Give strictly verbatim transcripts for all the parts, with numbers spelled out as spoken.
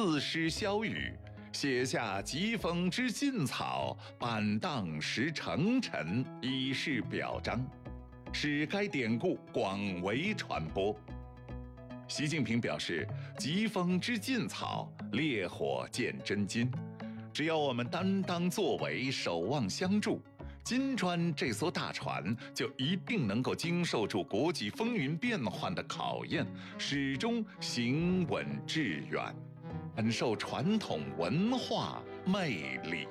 四诗消语，写下疾风知劲草，板荡识成臣，以示表彰，使该典故广为传播。习近平表示，疾风知劲草，烈火见真金。只要我们担当作为，守望相助，金砖这艘大船就一定能够经受住国际风云变幻的考验，始终行稳致远，很受传统文化魅力。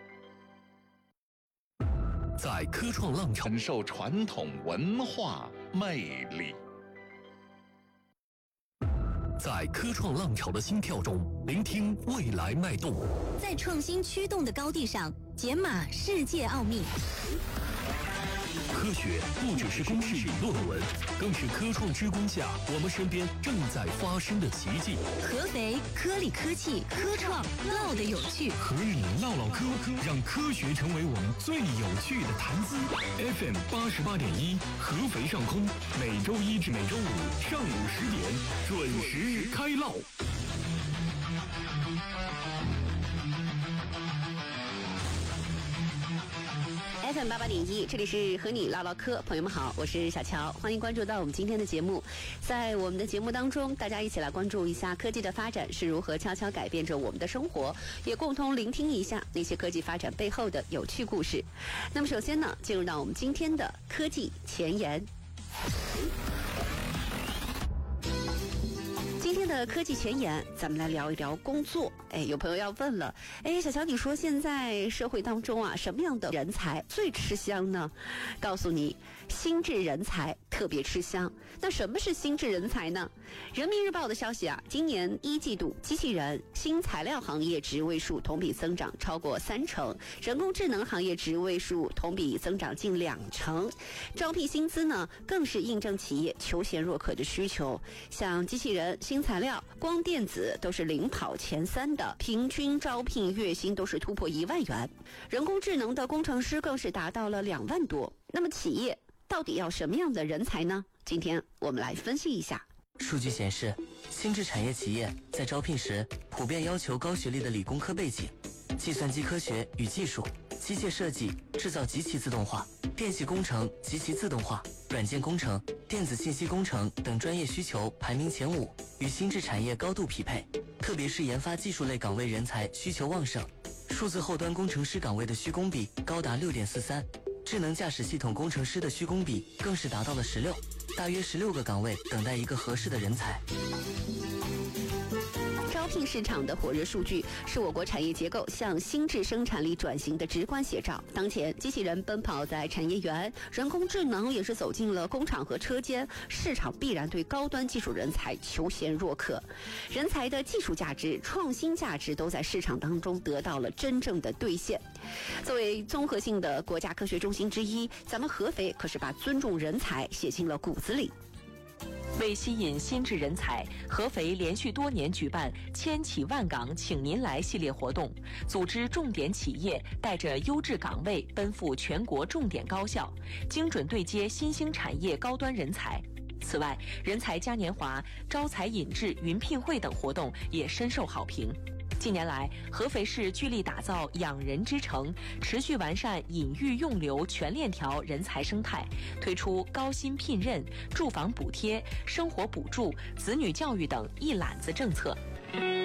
在科创浪潮， 很受传统文化魅力。 在科创浪潮的心跳中，聆听未来脉动； 在创新驱动的高地上，解码世界奥秘。 科学不只是公式与论文，更是科创之光下我们身边正在发生的奇迹。 合肥科力科技科创唠的有趣， 和你唠唠科，让科学成为我们最有趣的谈资。F M 八十八点一，合肥上空，每周一至每周五上午十点准时开唠。 F M 八八点一，这里是和你唠唠嗑，朋友们好，我是小乔，欢迎关注到我们今天的节目。在我们的节目当中，大家一起来关注一下科技的发展是如何悄悄改变着我们的生活，也共同聆听一下那些科技发展背后的有趣故事。那么首先呢，进入到我们今天的科技前沿。今天的科技前沿，咱们来聊一聊工作。哎，有朋友要问了，哎，小乔，你说现在社会当中啊，什么样的人才最吃香呢？告诉你，心智人才特别吃香。那什么是心智人才呢？人民日报的消息啊，今年一季度机器人、新材料行业职位数同比增长超过三成，人工智能行业职位数同比增长近两成，招聘薪资呢更是印证企业求贤若渴的需求。像机器人、新材料、光电子都是领跑前三的，平均招聘月薪都是突破一万元。人工智能的工程师更是达到了两万多。那么企业到底要什么样的人才呢？今天我们来分析一下。 数据显示，心智产业企业在招聘时普遍要求高学历的理工科背景，计算机科学与技术、机械设计、制造及其自动化、电气工程及其自动化、软件工程、电子信息工程等专业需求排名前五，与心智产业高度匹配。特别是研发技术类岗位人才需求旺盛，数字后端工程师岗位的需工比高达 六点四三， 智能驾驶系统工程师的需工比更是达到了十六，大约十六个岗位等待一个合适的人才。 招聘市场的火热数据是我国产业结构向心智生产力转型的直观写照。当前，机器人奔跑在产业园，人工智能也是走进了工厂和车间，市场必然对高端技术人才求贤若渴。人才的技术价值、创新价值都在市场当中得到了真正的兑现。作为综合性的国家科学中心之一，咱们合肥可是把尊重人才写进了骨子里。 为吸引心智人才，合肥连续多年举办“千企万岗请您来”系列活动，组织重点企业带着优质岗位奔赴全国重点高校，精准对接新兴产业高端人才。此外，人才嘉年华、招才引智云聘会等活动也深受好评。近年来，合肥市聚力打造养人之城，持续完善引育用留全链条人才生态，推出高薪聘任、住房补贴、生活补助、子女教育等一揽子政策。